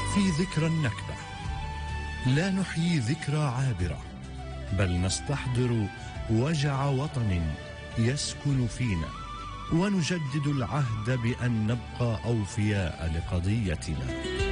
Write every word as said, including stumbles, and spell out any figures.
في ذكرى النكبة لا نحيي ذكرى عابرة، بل نستحضر وجع وطن يسكن فينا، ونجدد العهد بأن نبقى أوفياء لقضيتنا.